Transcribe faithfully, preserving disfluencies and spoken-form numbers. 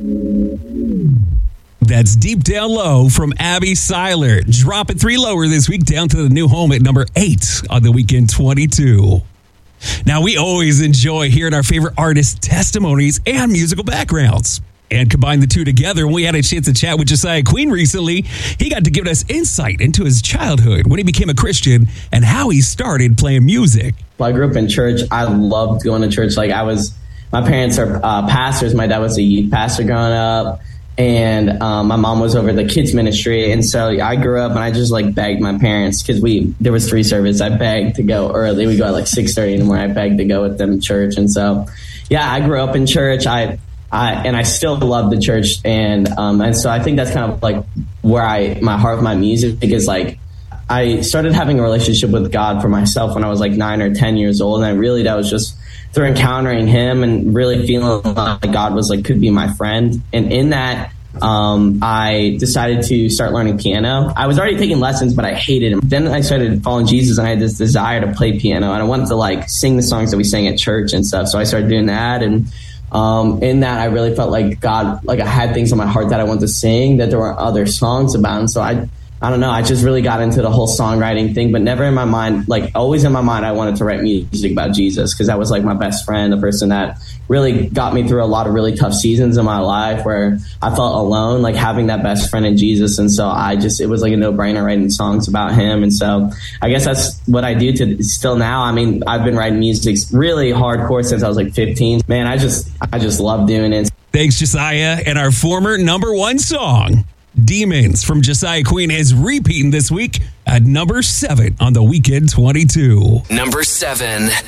That's Deep Down Low from Abby Seiler. Dropping three lower this week, down to the new home at number eight on the Weekend twenty-two. Now, we always enjoy hearing our favorite artists' testimonies and musical backgrounds. And combine the two together, when we had a chance to chat with Josiah Queen recently, he got to give us insight into his childhood, when he became a Christian, and how he started playing music. Well, I grew up in church. I loved going to church. Like I was, my parents are uh, pastors. My dad was a youth pastor growing up. And um, my mom was over the kids ministry. And so I grew up and I just like begged my parents because we, there was three services. I begged to go early. We go at like six thirty in the morning. I begged to go with them to church. And so, yeah, I grew up in church. I, I and I still love the church. And, um, and so I think that's kind of like where I, my heart of my music is like, I started having a relationship with God for myself when I was like nine or ten years old. And I really, that was just through encountering him and really feeling like God was like, could be my friend. And in that, um, I decided to start learning piano. I was already taking lessons, but I hated him. Then I started following Jesus and I had this desire to play piano and I wanted to like sing the songs that we sang at church and stuff. So I started doing that. And, um, in that I really felt like God, like I had things on my heart that I wanted to sing that there were other songs about. And so I, I don't know. I just really got into the whole songwriting thing, but never in my mind, like always in my mind, I wanted to write music about Jesus because that was like my best friend, the person that really got me through a lot of really tough seasons in my life where I felt alone, like having that best friend in Jesus. And so I just, it was like a no brainer writing songs about him. And so I guess that's what I do to still now. I mean, I've been writing music really hardcore since I was like fifteen. Man, I just, I just love doing it. Thanks, Josiah. And our former number one song, Demons from Josiah Queen, is repeating this week at number seven on the Weekend twenty-two. Number seven.